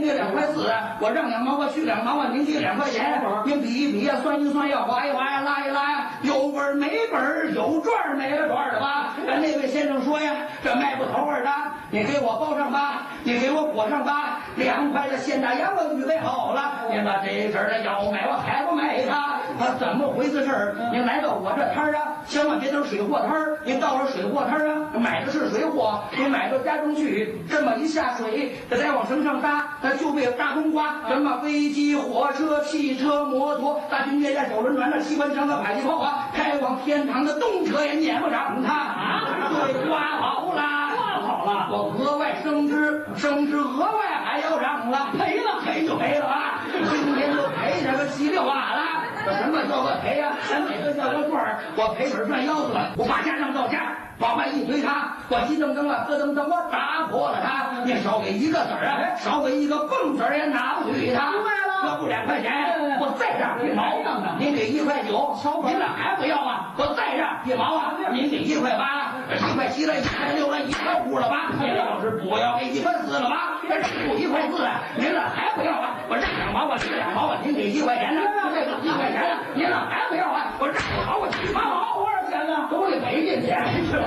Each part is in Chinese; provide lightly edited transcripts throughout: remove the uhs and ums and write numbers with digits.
给2块4，我让2毛，我去2毛，您给2块钱，您比一比呀，算一算呀，划一划呀，拉一拉呀，有本没本，有赚没了赚的吧？那位先生说呀，这卖不头味的，你给我包上吧，你给我裹上吧，2块的现大洋我预备好了，您把这阵儿要买我还不买它？怎么回事儿？您来到我这摊儿啊，千万别等水货摊儿，您到了水货摊儿啊，买的是水货，您买到家中去，这么一下水，这再往绳上搭，那就被大冬瓜，什么飞机、火车、汽车、摩托、大军列战、小轮船、那机关枪的迫击炮啊，开往天堂的动车也撵不上它啊！对，刮好了， 好了， 我额外升职额外还要涨了，赔了赔就赔了啊！今天就赔这个稀里哗啦。什么叫个赔呀？哪个叫个赚儿？我赔本赚腰子，我把家让到家，往外一推他，我急噔噔啊，咯噔噔，我打破了他。你少给1个子儿啊，少给1个蹦子儿也拿不去他。 明白了， 要不2块钱，我再让1毛。您给1块9，您这还不要啊？我再让1毛啊！您给1块8，1块7了，1块6了，1块5了吧？您要是不要给1块4了吧？这不1块4啊？您这还不要啊？我让2毛，我去2毛啊！您给1块钱呢？这个1块钱呢？您这还不要啊？我让2毛，我去8毛，多少钱呢？都得赔进去。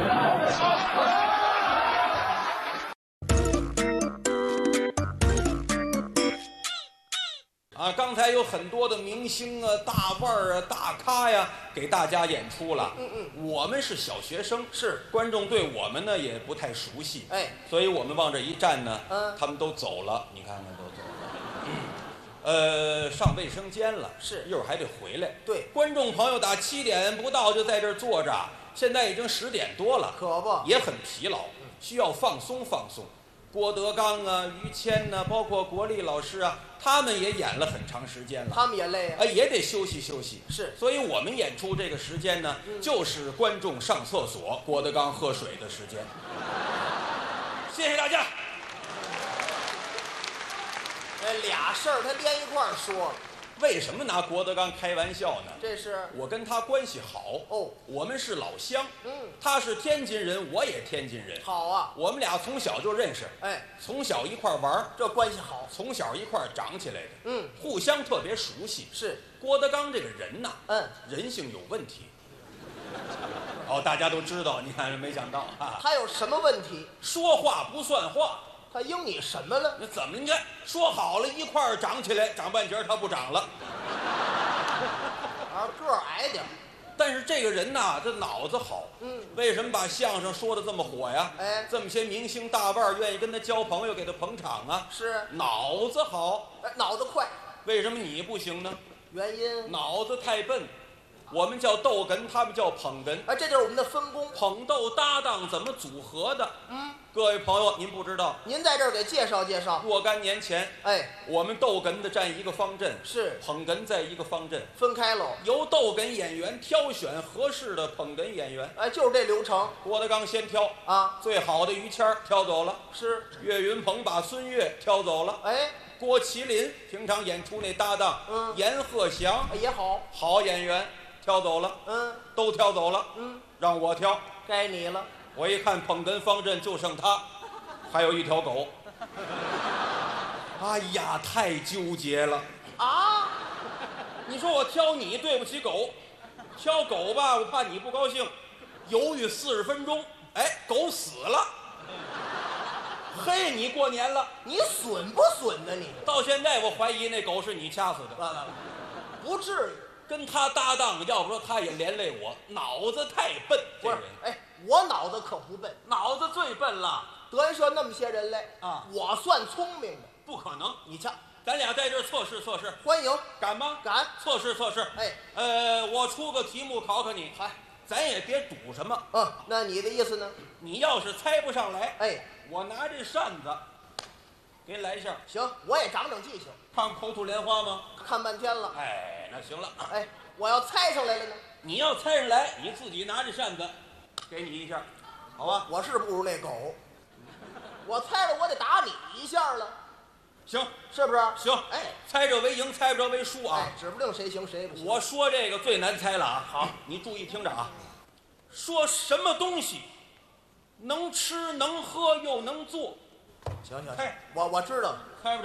刚才有很多的明星啊、大腕儿啊、大咖呀，给大家演出了。我们是小学生， 是观众对我们呢也不太熟悉， 哎， 所以我们往这一站呢，他们都走了，你看看都走了。上卫生间了， 是， 一会儿还得回来。 对， 观众朋友打7点不到就在这儿坐着，现在已经10点多了， 可不， 也很疲劳，需要放松放松。郭德纲啊、于谦呐、包括国立老师啊，他们也演了很长时间了， 他们也累啊， 也得休息休息。 是， 所以我们演出这个时间呢，就是观众上厕所、郭德纲喝水的时间。谢谢大家。 俩事儿他连一块儿说了， 为什么拿郭德纲开玩笑呢？ 这是我跟他关系好哦， 我们是老乡，他是天津人，我也天津人， 好啊， 我们俩从小就认识，从小一块玩， 这关系好， 从小一块长起来的，互相特别熟悉。 是郭德纲这个人呐，人性有问题。大家都知道，你看没想到啊， 他有什么问题？ 说话不算话。 他应你什么了？ 那怎么？你看说好了一块儿长起来，长半截他不长了， 个儿矮点。 但是这个人呐，这脑子好。为什么把相声说的这么火呀？这么些明星大腕愿意跟他交朋友，给他捧场啊？ 是脑子好， 脑子快。 为什么你不行呢？ 原因脑子太笨。我们叫逗哏，他们叫捧哏。 这就是我们的分工。 捧逗搭档怎么组合的？各位朋友，您不知道， 您在这儿给介绍介绍。 若干年前，我们逗哏的站一个方阵， 是捧哏在一个方阵， 分开喽。 由逗哏演员挑选合适的捧哏演员。 就是这流程。 郭德纲先挑啊， 最好的于谦挑走了， 是岳云鹏把孙越挑走了。郭麒麟平常演出那搭档，阎鹤祥也好， 好演员。挑走了，都挑走了，让我挑， 该你了。 我一看捧哏方阵就剩他，还有一条狗。哎呀，太纠结了啊！ 你说我挑你对不起狗，挑狗吧，我怕你不高兴，犹豫40分钟，狗死了。嘿，你过年了， 你损不损呢？你到现在我怀疑那狗是你掐死的。 不至于。 跟他搭档，要不说他也连累我，脑子太笨。 不是，我脑子可不笨， 脑子最笨了。 德云社那么些人来啊，我算聪明的。 不可能， 你瞧， 咱俩在这儿测试测试， 欢迎， 敢吗？ 敢， 测试测试。我出个题目考考你，咱也别赌什么。 那你的意思呢？ 你要是猜不上来，我拿这扇子给你来一下。 行，我也长长记性。 看口吐莲花吗？ 看半天了。 那行了。 我要猜上来了呢？ 你要猜上来，你自己拿着扇子，给你一下，好吧？ 我是不如那狗，我猜了我得打你一下了。 行， 是不是？ 行。猜着为赢，猜不着为输啊。 指不定谁行谁不行。 我说这个最难猜了啊。好，你注意听着啊。说什么东西能吃能喝又能做？ 行，我知道了。